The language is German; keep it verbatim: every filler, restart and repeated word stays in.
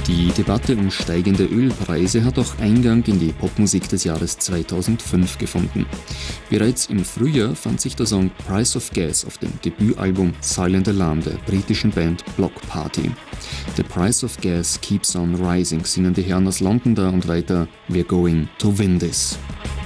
Die Debatte um steigende Ölpreise hat auch Eingang in die Popmusik des Jahres zweitausendfünf gefunden. Bereits im Frühjahr fand sich der Song Price of Gas auf dem Debütalbum Silent Alarm der britischen Band Block Party. The price of gas keeps on rising, singen die Herren aus London da und weiter: We're going to win this.